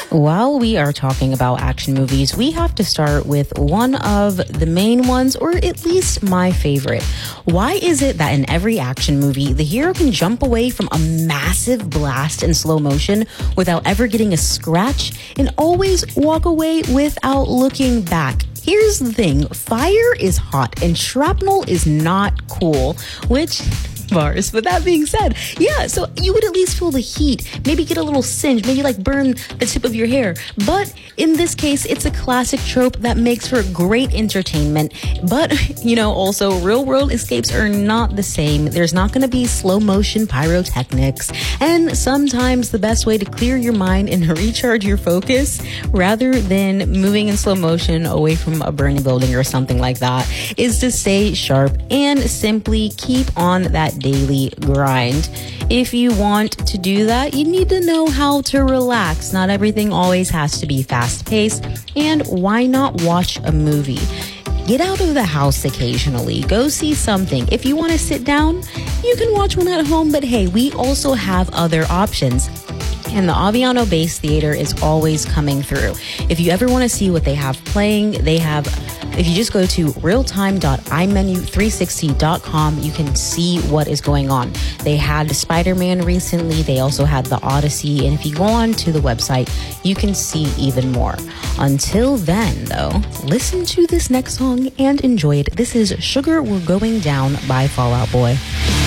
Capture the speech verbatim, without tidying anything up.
While we are talking about action movies, we have to start with one of the main ones, or at least my favorite. Why is it that in every action movie, the hero can jump away from a massive blast in slow motion without ever getting a scratch and always walk away without looking back? Here's the thing, fire is hot and shrapnel is not cool, which... bars. But that being said, yeah, so you would at least feel the heat, maybe get a little singe, maybe like burn the tip of your hair. But in this case, it's a classic trope that makes for great entertainment. But, you know, also real world escapes are not the same. There's not going to be slow motion pyrotechnics. And sometimes the best way to clear your mind and recharge your focus, rather than moving in slow motion away from a burning building or something like that, is to stay sharp and simply keep on that daily grind. If you want to do that, you need to know how to relax. Not everything always has to be fast-paced. And why not watch a movie? Get out of the house occasionally. Go see something. If you want to sit down, you can watch one at home. But hey, we also have other options. And the Aviano Base Theater is always coming through. If you ever want to see what they have playing, they have, if you just go to realtime dot i menu three sixty dot com, you can see what is going on. They had Spider-Man recently. They also had The Odyssey. And if you go on to the website, you can see even more. Until then, though, listen to this next song and enjoy it. This is Sugar We're Going Down by Fall Out Boy.